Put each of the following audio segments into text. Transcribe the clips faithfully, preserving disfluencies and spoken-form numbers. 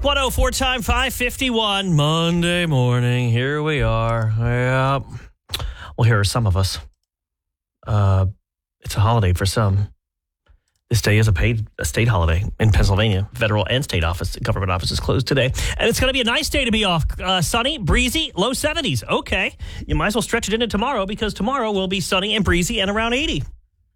one oh four time, five fifty-one, Monday morning. Here we are. Yep. Well, here are some of us. Uh, it's a holiday for some. This day is a paid a state holiday in Pennsylvania. Federal and state office, government offices closed today. And it's going to be a nice day to be off. Uh, sunny, breezy, low seventies. Okay. You might as well stretch it into tomorrow because tomorrow will be sunny and breezy and around eighty.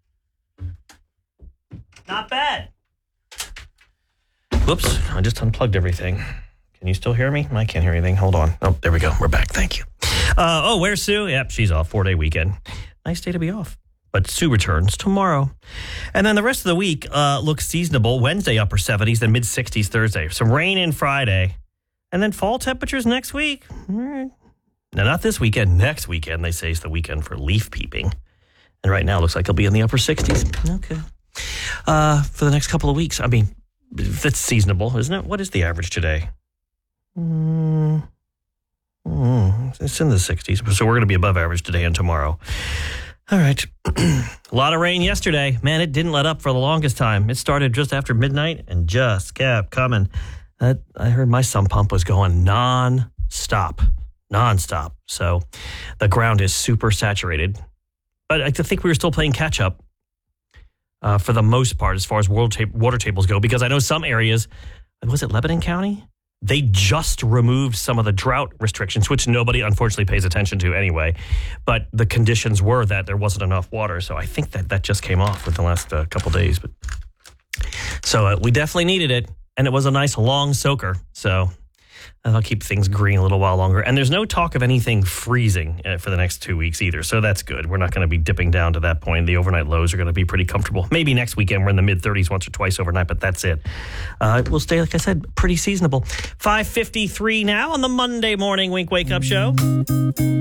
Not bad. Whoops, I just unplugged everything. Can you still hear me? I can't hear anything. Hold on. Oh, there we go. We're back. Thank you. Uh, oh, where's Sue? Yep, she's off. Four-day weekend. Nice day to be off. But Sue returns tomorrow. And then the rest of the week uh, looks seasonable. Wednesday, upper seventies, then mid-sixties Thursday. Some rain in Friday. And then fall temperatures next week. All right. Now, not this weekend. Next weekend, they say, is the weekend for leaf peeping. And right now, it looks like it'll be in the upper sixties. Okay. Uh, for the next couple of weeks. I mean, that's seasonable, isn't it? What is the average today? Mm, mm, it's in the sixties. So we're going to be above average today and tomorrow. All right. A lot of rain yesterday. Man, it didn't let up for the longest time. It started just after midnight and just kept coming. That, I heard my sump pump was going non-stop. Non-stop. So the ground is super saturated. But I think we were still playing catch-up. Uh, for the most part, as far as world ta- water tables go, because I know some areas, was it Lebanon County? They just removed some of the drought restrictions, which nobody unfortunately pays attention to anyway. But the conditions were that there wasn't enough water. So I think that that just came off within the last uh, couple days. But So uh, we definitely needed it. And it was a nice long soaker. So that'll keep things green a little while longer. And there's no talk of anything freezing uh, for the next two weeks either. So that's good. We're not going to be dipping down to that point. The overnight lows are going to be pretty comfortable. Maybe next weekend we're in the mid-thirties once or twice overnight, but that's it. Uh, we'll stay, like I said, pretty seasonable. five fifty-three now on the Monday morning Wink Wake Up Show.